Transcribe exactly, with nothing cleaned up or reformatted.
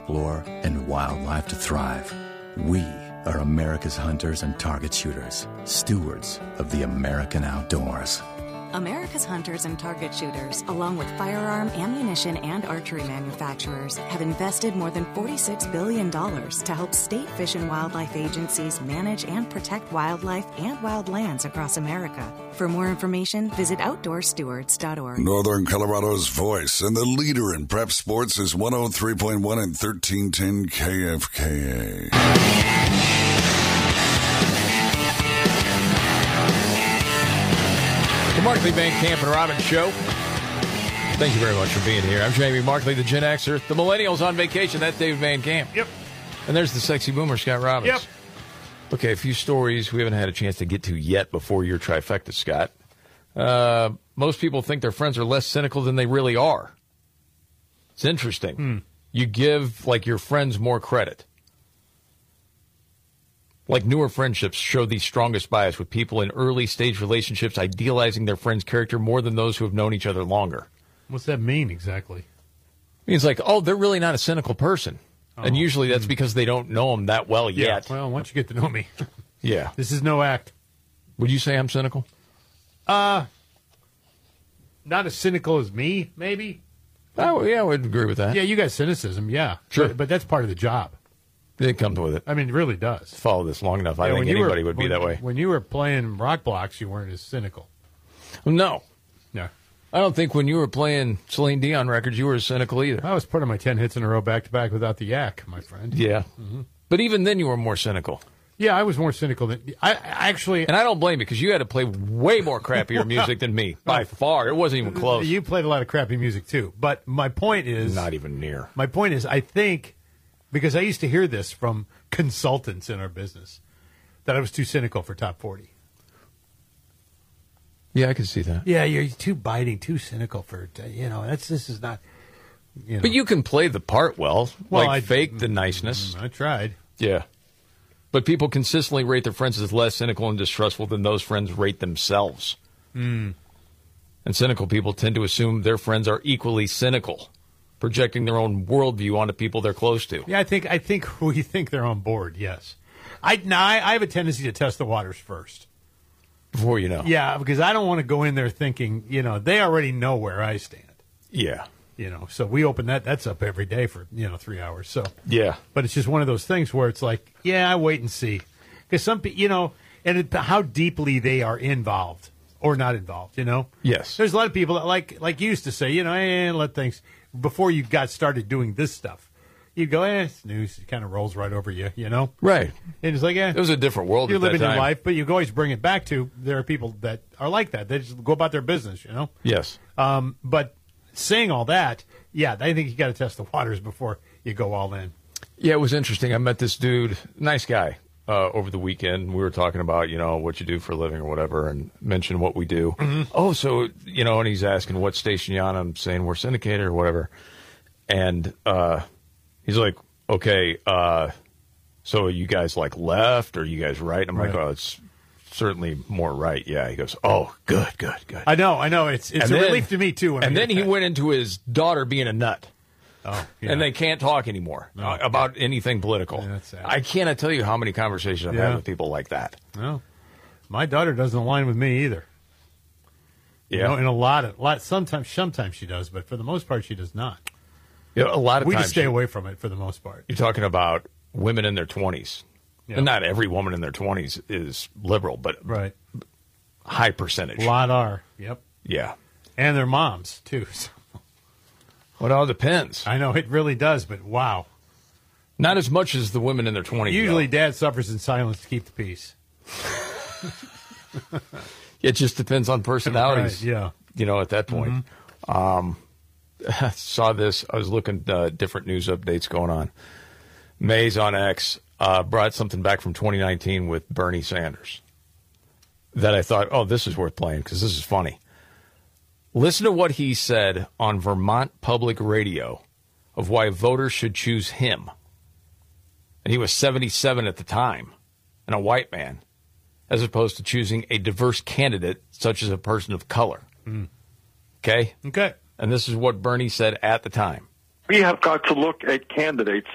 explore and wildlife to thrive. We are America's hunters and target shooters, stewards of the American outdoors. America's hunters and target shooters, along with firearm, ammunition, and archery manufacturers, have invested more than forty-six billion dollars to help state fish and wildlife agencies manage and protect wildlife and wildlands across America. For more information, visit outdoor stewards dot org. Northern Colorado's voice and the leader in prep sports is one oh three point one and thirteen ten K F K A. The Markley Van Camp and Robbins Show. Thank you very much for being here. I'm Jamie Markley, the Gen Xer. The Millennials on vacation. That's Dave Van Camp. Yep. And there's the sexy boomer, Scott Robbins. Yep. Okay, a few stories we haven't had a chance to get to yet before your trifecta, Scott. Uh, most people think their friends are less cynical than they really are. It's interesting. Hmm. You give, like, your friends more credit. Like, newer friendships show the strongest bias, with people in early-stage relationships idealizing their friend's character more than those who have known each other longer. What's that mean exactly? It means like, oh, they're really not a cynical person. Oh. And usually that's because they don't know them that well Yeah. yet. Well, once you get to know me. Yeah. This is no act. Would you say I'm cynical? Uh, not as cynical as me, maybe. Oh, yeah, I would agree with that. Yeah, you got cynicism, yeah. Sure. But, but that's part of the job. They come with it. I mean, it really does. Follow this long enough. I Yeah, think when you anybody were- would be when- that way. When you were playing rock blocks, you weren't as cynical. No. Yeah. I don't think when you were playing Celine Dion records, you were as cynical either. I was part of my ten hits in a row back-to-back without the yak, my friend. Yeah. But even then, you were more cynical. Yeah, I was more cynical than... I, I actually... And I don't blame you, because you had to play way more crappier music than me. By far. It wasn't even close. You played a lot of crappy music, too. But my point is... Not even near. My point is, I think, because I used to hear this from consultants in our business, that I was too cynical for top forty. Yeah, I can see that. Yeah, you're too biting, too cynical for, you know, that's this is not, you know. But you can play the part well. Well, like I- fake the niceness. I tried. Yeah. But people consistently rate their friends as less cynical and distrustful than those friends rate themselves. Mm. And cynical people tend to assume their friends are equally cynical, projecting their own worldview onto people they're close to. Yeah, I think I think we think they're on board, yes. I, now, I, I have a tendency to test the waters first. Before you know. Yeah, because I don't want to go in there thinking, you know, they already know where I stand. Yeah. You know, so we open that, that's up every day for, you know, three hours. So, Yeah. but it's just one of those things where it's like, yeah, I wait and see. Because some people, you know, and it, how deeply they are involved or not involved, you know? Yes. There's a lot of people that, like, like you used to say, you know, eh, let things, before you got started doing this stuff, you'd go, eh, it's news. It kind of rolls right over you, you know? Right. And it's like, eh. It was a different world You're at that living your time. life, but you can always bring it back to there are people that are like that. They just go about their business, you know? Yes. Um, but saying all that, yeah, I think you got to test the waters before you go all in. Yeah, it was interesting. I met this dude, nice guy, uh, over the weekend. We were talking about, you know, what you do for a living or whatever, and mentioned what we do. Mm-hmm. Oh, so, you know, and he's asking what station you on. I'm saying we're syndicated or whatever. And uh, he's like, okay, uh, so are you guys like left or are you guys right? I'm Right. like, oh, it's certainly more right. Yeah. He goes, oh, good, good, good. I know, I know. It's it's And a then- relief to me too. When I and hear then he that. went into his daughter being a nut. Oh, yeah. And they can't talk anymore No. uh, about anything political. Yeah, that's sad. I cannot tell you how many conversations I've Yeah. had with people like that. No, my daughter doesn't align with me either. You Yeah. know, in a lot of lot. Sometimes, sometimes she does, but for the most part, she does not. Yeah, a lot of We times just stay you- away from it for the most part. You're talking about women in their twenties. Yeah. And not every woman in their twenties is liberal, but Right, high percentage. a lot are. Yep, Yeah. and their moms too. So, Well, it all depends. I know it really does, but wow. Not as much as the women in their twenties. Usually, though. dad suffers in silence to keep the peace. It just depends on personalities. Right, yeah. You know, at that point. Um, I saw this. I was looking at uh, different news updates going on. Mays on X uh, brought something back from twenty nineteen with Bernie Sanders that I thought, oh, this is worth playing because this is funny. Listen to what he said on Vermont Public Radio of why voters should choose him. And he was seventy-seven at the time and a white man, as opposed to choosing a diverse candidate such as a person of color. Mm. Okay? Okay. And this is what Bernie said at the time. We have got to look at candidates